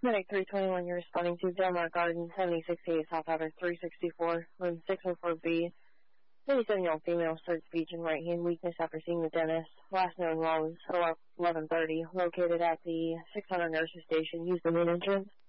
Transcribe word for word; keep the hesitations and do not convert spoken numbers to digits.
Medic three twenty-one, you're responding to Del Mar Garden, seventy sixty-eight South Outer, three sixty-four, room six oh four B. thirty-seven-year-old female started speech and right hand weakness after seeing the dentist. Last known was eleven thirty, located at the six hundred nurses station. Use the main entrance.